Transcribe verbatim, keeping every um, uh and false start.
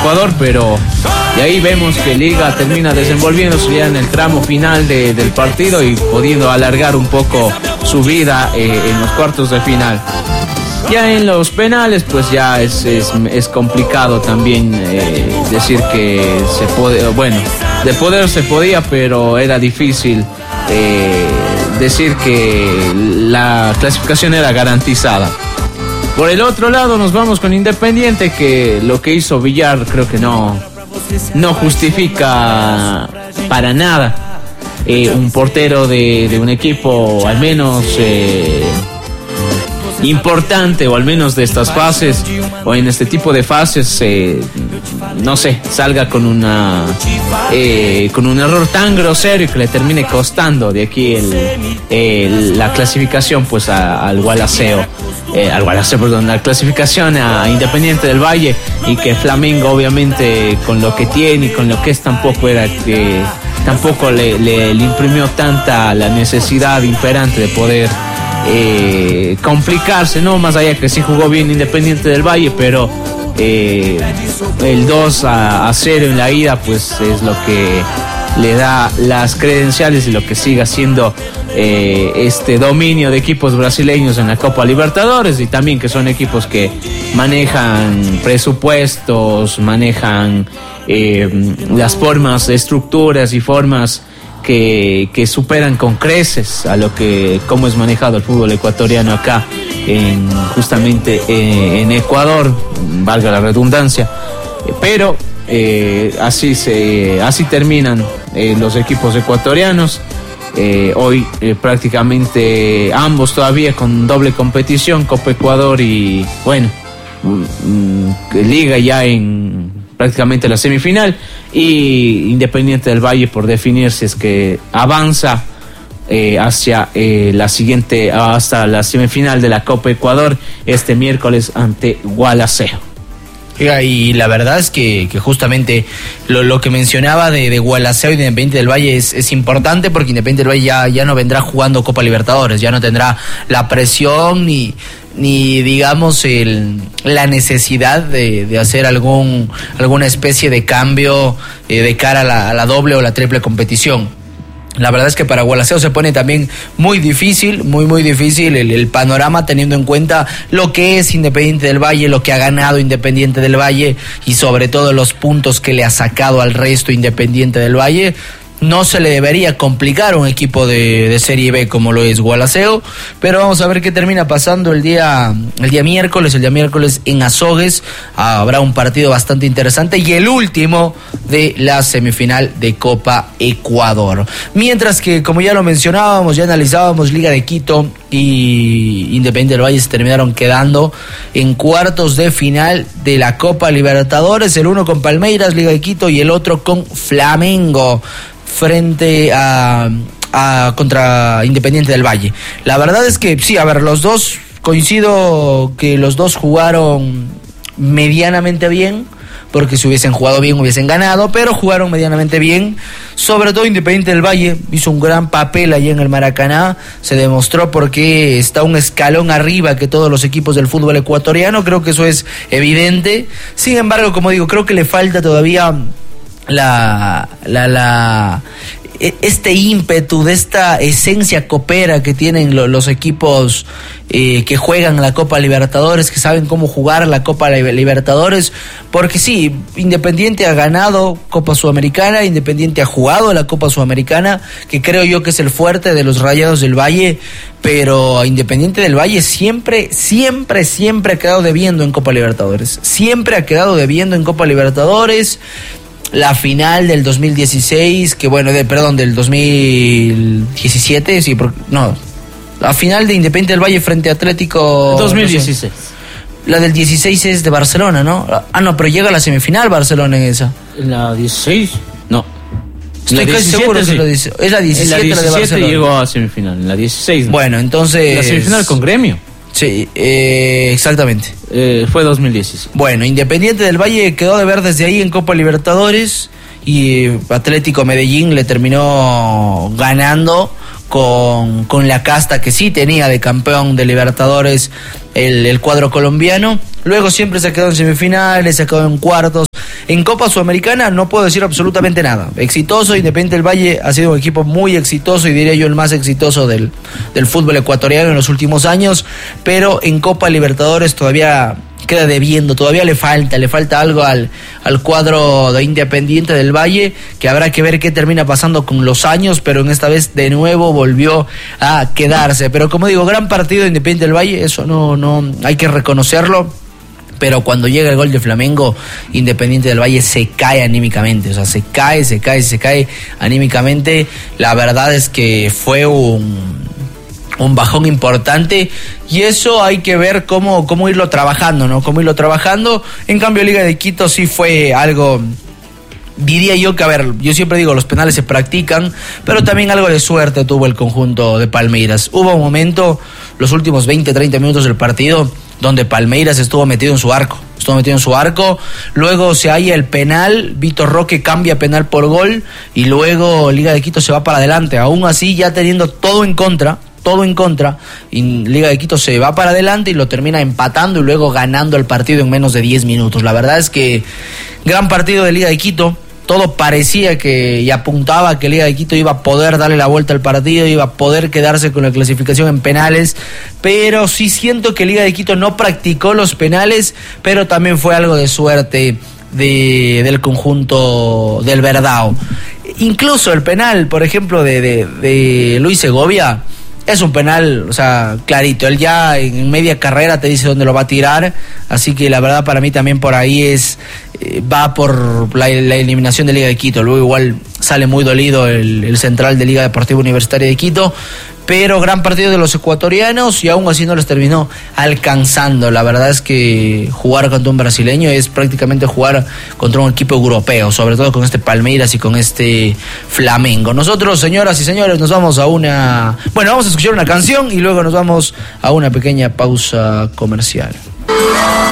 Ecuador, pero de ahí vemos que Liga termina desenvolviéndose ya en el tramo final de, del partido y pudiendo alargar un poco su vida eh, en los cuartos de final. Ya en los penales, pues ya es, es, es complicado también eh, decir que se puede, bueno, de poder se podía, pero era difícil eh, decir que la clasificación era garantizada. Por el otro lado nos vamos con Independiente, que lo que hizo Villar creo que no, no justifica para nada. Eh, un portero de, de un equipo al menos eh, importante, o al menos de estas fases, o en este tipo de fases, eh, no sé, salga con una eh, con un error tan grosero y que le termine costando de aquí el, el, la clasificación pues a, al Gualaceo. Eh, al Gualaceo, perdón, la clasificación a Independiente del Valle, y que Flamengo obviamente con lo que tiene y con lo que es tampoco era que tampoco le, le, le imprimió tanta la necesidad imperante de poder eh, complicarse, ¿no? Más allá que sí jugó bien Independiente del Valle, pero eh, el dos a cero en la ida pues es lo que le da las credenciales y lo que siga siendo eh, este dominio de equipos brasileños en la Copa Libertadores, y también que son equipos que manejan presupuestos, manejan eh, las formas, estructuras y formas que, que superan con creces a lo que cómo es manejado el fútbol ecuatoriano acá en justamente eh, en Ecuador, valga la redundancia, pero Eh, así se así terminan eh, los equipos ecuatorianos. Eh, hoy eh, prácticamente ambos todavía con doble competición, Copa Ecuador y bueno, mm, Liga ya en prácticamente la semifinal, y Independiente del Valle por definir si es que avanza eh, hacia eh, la siguiente, hasta la semifinal de la Copa Ecuador este miércoles ante Gualaceo. Y la verdad es que, que justamente lo, lo que mencionaba de, de Gualaceo y de Independiente del Valle es, es importante, porque Independiente del Valle ya, ya no vendrá jugando Copa Libertadores, ya no tendrá la presión ni, ni digamos el, la necesidad de, de hacer algún alguna especie de cambio eh, de cara a la, a la doble o la triple competición. La verdad es que para Gualaceo se pone también muy difícil, muy muy difícil el, el panorama, teniendo en cuenta lo que es Independiente del Valle, lo que ha ganado Independiente del Valle y sobre todo los puntos que le ha sacado al resto Independiente del Valle. No se le debería complicar a un equipo de, de Serie B como lo es Gualaceo, pero vamos a ver qué termina pasando el día el día miércoles. El día miércoles en Azogues habrá un partido bastante interesante y el último de la semifinal de Copa Ecuador. Mientras que, como ya lo mencionábamos, ya analizábamos, Liga de Quito y Independiente del Valle se terminaron quedando en cuartos de final de la Copa Libertadores, el uno con Palmeiras, Liga de Quito, y el otro con Flamengo, frente a, a contra Independiente del Valle. La verdad es que sí, a ver, los dos, coincido que los dos jugaron medianamente bien, porque si hubiesen jugado bien hubiesen ganado, pero jugaron medianamente bien. Sobre todo Independiente del Valle hizo un gran papel allí en el Maracaná, se demostró porque está un escalón arriba que todos los equipos del fútbol ecuatoriano, creo que eso es evidente. Sin embargo, como digo, creo que le falta todavía la la la este ímpetu, de esta esencia copera que tienen lo, los equipos eh, que juegan la Copa Libertadores, que saben cómo jugar la Copa Libertadores, porque sí, Independiente ha ganado Copa Sudamericana, Independiente ha jugado la Copa Sudamericana, que creo yo que es el fuerte de los Rayados del Valle, pero Independiente del Valle siempre, siempre, siempre ha quedado debiendo en Copa Libertadores, siempre ha quedado debiendo en Copa Libertadores. La final del dos mil dieciséis, que bueno, de, perdón, del dos mil diecisiete, sí, por, no, la final de Independiente del Valle frente a Atlético... dos mil dieciséis. No sé, la del dieciséis es de Barcelona, ¿no? Ah, no, pero llega a la semifinal Barcelona en esa. ¿En la dieciséis? No. Estoy casi seguro que sí. Lo dice, es la diecisiete, en la diecisiete la de Barcelona. Llegó a semifinal, en la dieciséis. ¿No? Bueno, entonces... La semifinal con Gremio. Sí, eh, exactamente. Eh, fue dos mil dieciséis. Bueno, Independiente del Valle quedó de ver desde ahí en Copa Libertadores y Atlético Medellín le terminó ganando con, con la casta que sí tenía de campeón de Libertadores el, el cuadro colombiano. Luego siempre se quedó en semifinales, se quedó en cuartos. En Copa Sudamericana no puedo decir absolutamente nada. Exitoso, Independiente del Valle ha sido un equipo muy exitoso y diría yo el más exitoso del, del fútbol ecuatoriano en los últimos años, pero en Copa Libertadores todavía queda debiendo, todavía le falta, le falta algo al, al cuadro de Independiente del Valle, que habrá que ver qué termina pasando con los años, pero en esta vez de nuevo volvió a quedarse. Pero como digo, gran partido de Independiente del Valle, eso no, no hay que reconocerlo. Pero cuando llega el gol de Flamengo, Independiente del Valle se cae anímicamente, o sea, se cae, se cae, se cae anímicamente. La verdad es que fue un... un bajón importante y eso hay que ver cómo, cómo irlo trabajando, ¿no? Cómo irlo trabajando. En cambio, Liga de Quito sí fue algo, diría yo que, a ver, yo siempre digo, los penales se practican, pero también algo de suerte tuvo el conjunto de Palmeiras. Hubo un momento, los últimos veinte, treinta minutos del partido, donde Palmeiras estuvo metido en su arco. Estuvo metido en su arco, luego se halla el penal, Vitor Roque cambia penal por gol y luego Liga de Quito se va para adelante. Aún así, ya teniendo todo en contra, todo en contra, y Liga de Quito se va para adelante y lo termina empatando y luego ganando el partido en menos de diez minutos. La verdad es que gran partido de Liga de Quito. Todo parecía que y apuntaba que Liga de Quito iba a poder darle la vuelta al partido, iba a poder quedarse con la clasificación en penales, pero sí siento que Liga de Quito no practicó los penales, pero también fue algo de suerte de, del conjunto del Verdao. Incluso el penal, por ejemplo, de, de, de Luis Segovia, es un penal, o sea, clarito. Él ya en media carrera te dice dónde lo va a tirar, así que la verdad para mí también por ahí es eh, va por la, la eliminación de Liga de Quito. Luego igual sale muy dolido el, el central de Liga Deportiva Universitaria de Quito, pero gran partido de los ecuatorianos y aún así no les terminó alcanzando. La verdad es que jugar contra un brasileño es prácticamente jugar contra un equipo europeo, sobre todo con este Palmeiras y con este Flamengo. Nosotros, señoras y señores, nos vamos a una... Bueno, vamos a escuchar una canción y luego nos vamos a una pequeña pausa comercial.